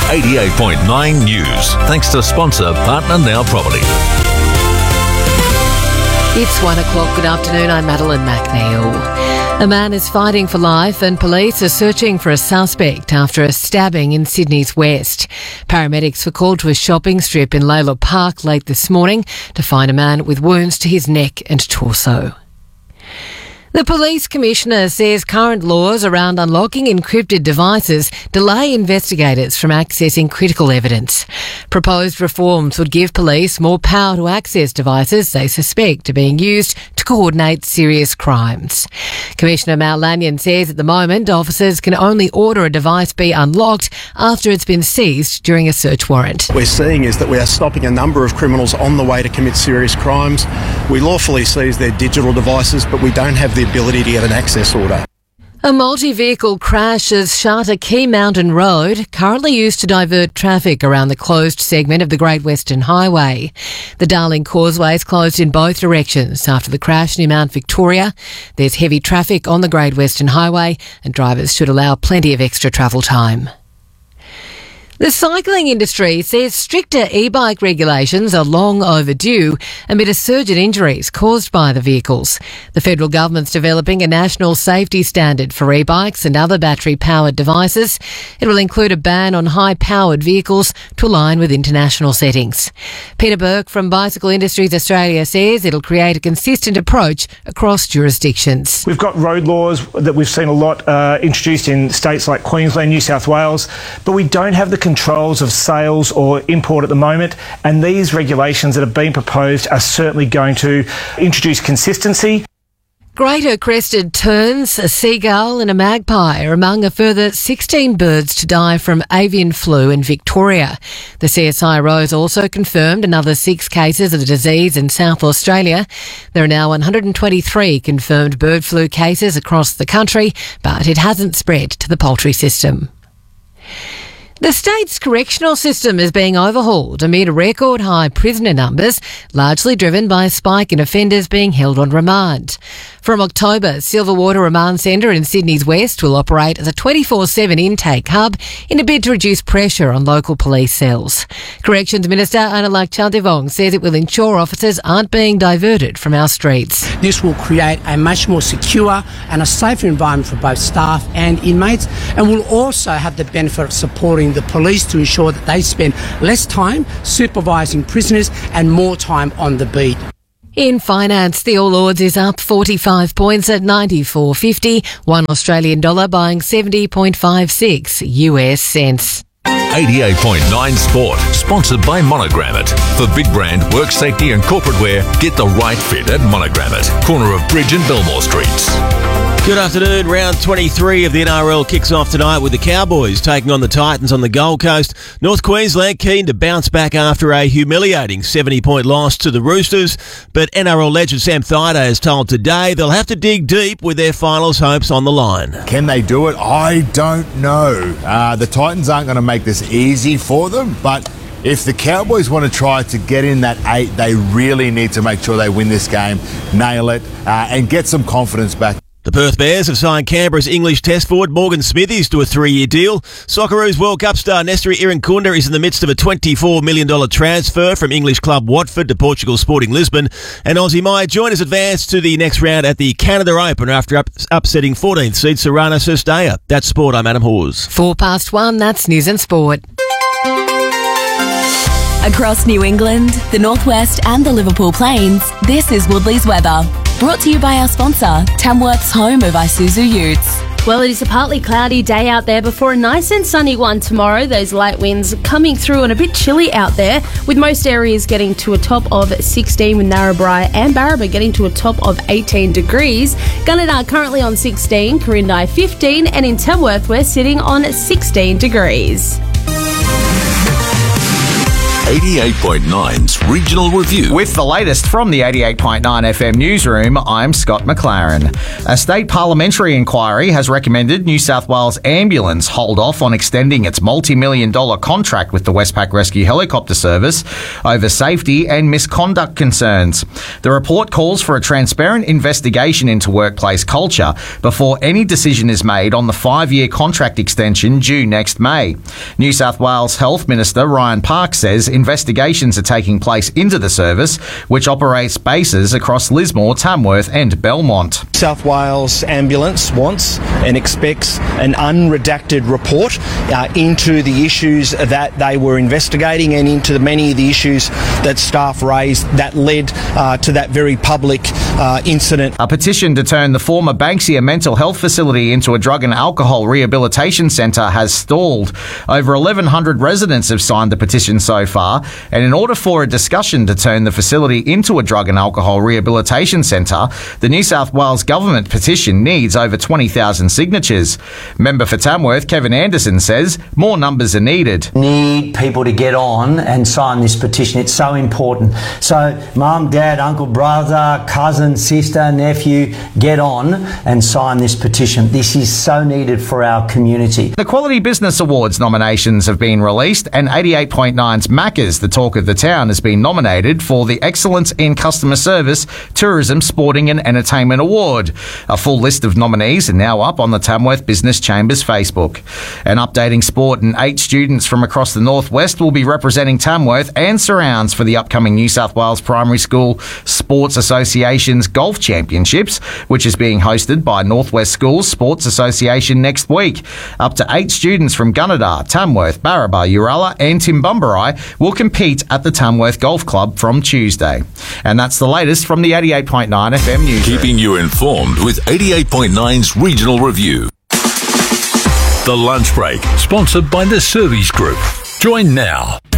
88.9 News. Thanks to sponsor Partner Now Property. It's 1 o'clock. Good afternoon. I'm Madeline McNeil. A man is fighting for life and police are searching for a suspect after a stabbing in Sydney's West. Paramedics were called to a shopping strip in Layla Park late this morning to find a man with wounds to his neck and torso. The Police Commissioner says current laws around unlocking encrypted devices delay investigators from accessing critical evidence. Proposed reforms would give police more power to access devices they suspect are being used to coordinate serious crimes. Commissioner Mal Lanyon says at the moment officers can only order a device be unlocked after it's been seized during a search warrant. What we're seeing is that we are stopping a number of criminals on the way to commit serious crimes. We lawfully seize their digital devices, but we don't have the ability to get an access order. A multi-vehicle crash has shut a key mountain road currently used to divert traffic around the closed segment of the Great Western Highway. The Darling Causeway is closed in both directions after the crash near Mount Victoria. There's heavy traffic on the Great Western Highway and drivers should allow plenty of extra travel time. The cycling industry says stricter e-bike regulations are long overdue amid a surge in injuries caused by the vehicles. The federal government's developing a national safety standard for e-bikes and other battery-powered devices. It will include a ban on high-powered vehicles to align with international settings. Peter Burke from Bicycle Industries Australia says it'll create a consistent approach across jurisdictions. We've got road laws that we've seen a lot introduced in states like Queensland, New South Wales, but we don't have the controls of sales or import at the moment, and these regulations that have been proposed are certainly going to introduce consistency. Greater crested terns, a seagull and a magpie are among a further 16 birds to die from avian flu in Victoria. The CSIRO's also confirmed another 6 cases of the disease in South Australia. There are now 123 confirmed bird flu cases across the country, but it hasn't spread to the poultry system. The state's correctional system is being overhauled amid record high prisoner numbers, largely driven by a spike in offenders being held on remand. From October, Silverwater Remand Centre in Sydney's West will operate as a 24/7 intake hub in a bid to reduce pressure on local police cells. Corrections Minister Analak Chaldevong says it will ensure officers aren't being diverted from our streets. This will create a much more secure and a safer environment for both staff and inmates, and will also have the benefit of supporting the police to ensure that they spend less time supervising prisoners and more time on the beat. In finance, the All Ords is up 45 points at 94.50, $1 Australian dollar buying 70.56 US cents. 88.9 Sport, sponsored by Monogram It. For big brand, work safety and corporate wear, get the right fit at Monogram It, corner of Bridge and Belmore Streets. Good afternoon. Round 23 of the NRL kicks off tonight with the Cowboys taking on the Titans on the Gold Coast. North Queensland keen to bounce back after a humiliating 70-point loss to the Roosters, but NRL legend Sam Thaiday has told Today they'll have to dig deep with their finals hopes on the line. Can they do it? I don't know. The Titans aren't going to make this easy for them, but if the Cowboys want to try to get in that 8, they really need to make sure they win this game, nail it, and get some confidence back. The Perth Bears have signed Canberra's English Test forward Morgan Smithies to a 3-year deal. Socceroos World Cup star Nestori Irankunda is in the midst of a $24 million transfer from English club Watford to Portugal Sporting Lisbon. And Aussie Maya Joiners advanced to the next round at the Canada Open after upsetting 14th seed Serrano Cestella. That's sport. I'm Adam Hawes. 1:04, that's News and Sport. Across New England, the Northwest and the Liverpool Plains, this is Woodley's weather. Brought to you by our sponsor, Tamworth's home of Isuzu Utes. Well, it is a partly cloudy day out there before a nice and sunny one tomorrow. Those light winds coming through and a bit chilly out there, with most areas getting to a top of 16 with Narrabri and Barraba getting to a top of 18 degrees. Gunnedah currently on 16, Corindai 15, and in Tamworth we're sitting on 16 degrees. 88.9's Regional Review. With the latest from the 88.9 FM newsroom, I'm Scott McLaren. A state parliamentary inquiry has recommended New South Wales Ambulance hold off on extending its multi-million-dollar contract with the Westpac Rescue Helicopter Service over safety and misconduct concerns. The report calls for a transparent investigation into workplace culture before any decision is made on the 5-year contract extension due next May. New South Wales Health Minister Ryan Park says investigations are taking place into the service, which operates bases across Lismore, Tamworth and Belmont. South Wales Ambulance wants and expects an unredacted report into the issues that they were investigating and into many of the issues that staff raised that led to that very public incident. A petition to turn the former Banksia mental health facility into a drug and alcohol rehabilitation centre has stalled. Over 1,100 residents have signed the petition so far, and in order for a discussion to turn the facility into a drug and alcohol rehabilitation centre, the New South Wales Government petition needs over 20,000 signatures. Member for Tamworth, Kevin Anderson, says more numbers are needed. Need people to get on and sign this petition. It's so important. So mum, dad, uncle, brother, cousin, sister, nephew, get on and sign this petition. This is so needed for our community. The Quality Business Awards nominations have been released, and 88.9's Macca's, the talk of the town, has been nominated for the Excellence in Customer Service, Tourism, Sporting and Entertainment Award. A full list of nominees are now up on the Tamworth Business Chamber's Facebook. And updating sport, and 8 students from across the northwest will be representing Tamworth and surrounds for the upcoming New South Wales Primary School Sports Association's Golf Championships, which is being hosted by Northwest Schools Sports Association next week. Up to 8 students from Gunnedah, Tamworth, Barraba, Uralla and Timbumberai will compete at the Tamworth Golf Club from Tuesday. And that's the latest from the 88.9 FM News. Keeping you informed with 88.9's Regional Review. The Lunch Break, sponsored by the Servies Group. Join now.